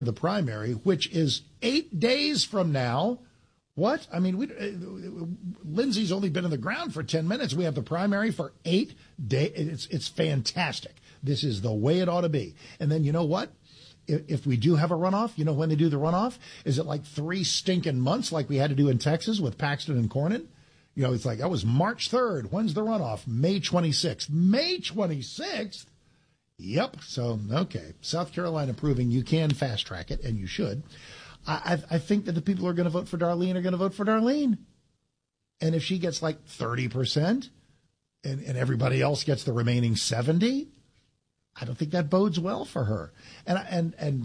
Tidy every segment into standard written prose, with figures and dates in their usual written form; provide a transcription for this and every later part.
the primary, which is 8 days from now. What? I mean, Lindsay's only been in the ground for 10 minutes. We have the primary for 8 days. It's fantastic. This is the way it ought to be. And then you know what? If we do have a runoff, you know when they do the runoff? Is it like 3 stinking months like we had to do in Texas with Paxton and Cornyn? You know, it's like, that was March 3rd. When's the runoff? May 26th. May 26th? Yep. So, okay. South Carolina proving you can fast track it, and you should. I think that the people who are going to vote for Darlene are going to vote for Darlene. And if she gets like 30% and everybody else gets the remaining 70%, I don't think that bodes well for her. And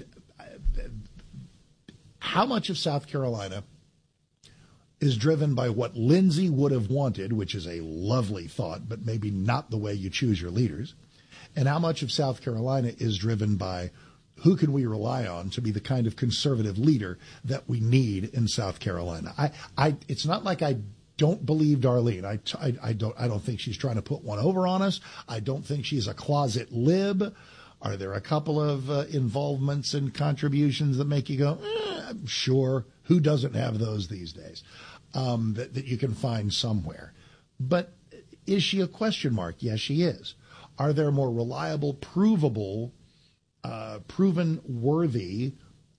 how much of South Carolina is driven by what Lindsay would have wanted, which is a lovely thought, but maybe not the way you choose your leaders, and how much of South Carolina is driven by who can we rely on to be the kind of conservative leader that we need in South Carolina? It's not like I don't believe Darlene. I don't think she's trying to put one over on us. I don't think she's a closet lib. Are there a couple of involvements and contributions that make you go, sure? Who doesn't have those these days? That you can find somewhere. But is she a question mark? Yes, she is. Are there more reliable, provable, proven worthy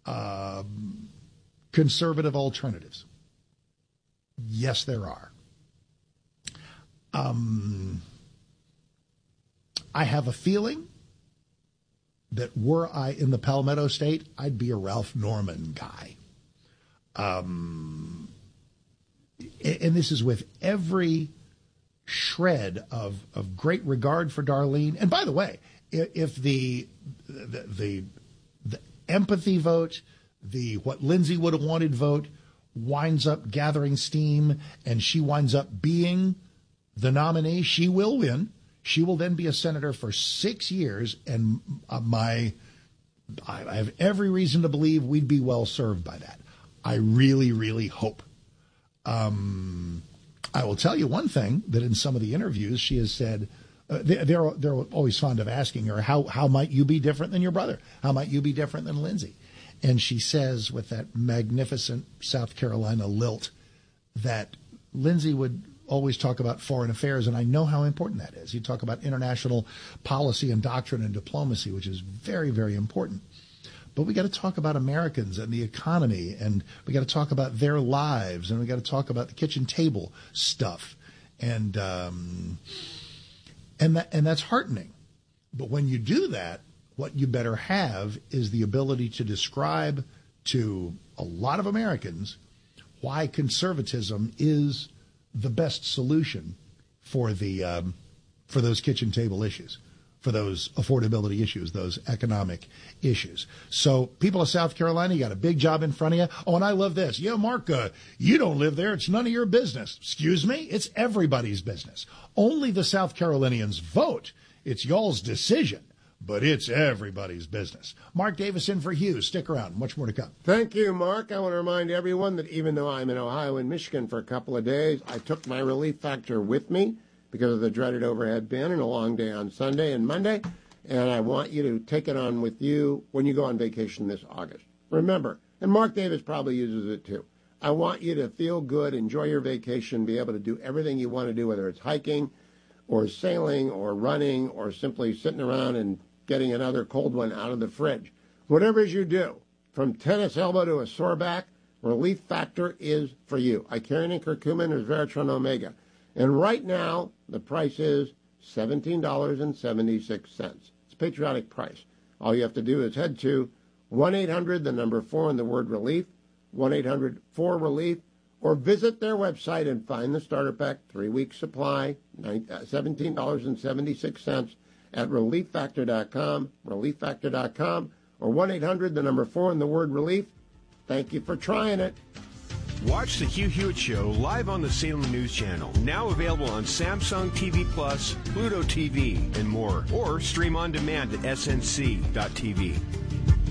conservative alternatives? Yes, there are. I have a feeling that were I in the Palmetto State, I'd be a Ralph Norman guy. And this is with every shred of great regard for Darlene. And by the way, if the empathy vote, the what Lindsay would have wanted vote winds up gathering steam and she winds up being the nominee, she will win. She will then be a senator for 6 years, and I have every reason to believe we'd be well served by that. I really, really hope. I will tell you one thing, that in some of the interviews she has said, they're always fond of asking her, how might you be different than your brother? How might you be different than Lindsay? And she says with that magnificent South Carolina lilt that Lindsay would always talk about foreign affairs, and I know how important that is. You talk about international policy and doctrine and diplomacy, which is very, very important. But we got to talk about Americans and the economy, and we got to talk about their lives, and we got to talk about the kitchen table stuff, and that's heartening. But when you do that, what you better have is the ability to describe to a lot of Americans why conservatism is the best solution for those kitchen table issues, for those affordability issues, those economic issues. So people of South Carolina, you got a big job in front of you. Oh, and I love this. Yeah, Mark, you don't live there. It's none of your business. Excuse me? It's everybody's business. Only the South Carolinians vote. It's y'all's decision, but it's everybody's business. Mark Davis in for Hughes. Stick around. Much more to come. Thank you, Mark. I want to remind everyone that even though I'm in Ohio and Michigan for a couple of days, I took my Relief Factor with me because of the dreaded overhead bin and a long day on Sunday and Monday, and I want you to take it on with you when you go on vacation this August. Remember, and Mark Davis probably uses it too, I want you to feel good, enjoy your vacation, be able to do everything you want to do, whether it's hiking or sailing or running or simply sitting around and getting another cold one out of the fridge. Whatever it is you do, from tennis elbow to a sore back, Relief Factor is for you. Icarian curcumin or Veratron Omega. And right now, the price is $17.76. It's a patriotic price. All you have to do is head to 1-800, the number 4 and the word relief, 1-800-4-RELIEF, or visit their website and find the starter pack, 3-week supply, $17.76 at relieffactor.com, relieffactor.com, or 1-800, the number 4 and the word relief. Thank you for trying it. Watch the Hugh Hewitt Show live on the Salem News Channel. Now available on Samsung TV Plus, Pluto TV, and more. Or stream on demand at snc.tv.